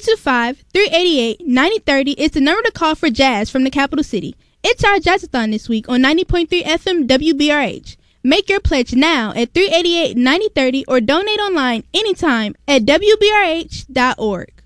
225-388-9030 is the number to call for jazz from the capital city. It's our Jazzathon this week on 90.3 FM WBRH. Make your pledge now at 388-9030 or donate online anytime at WBRH.org.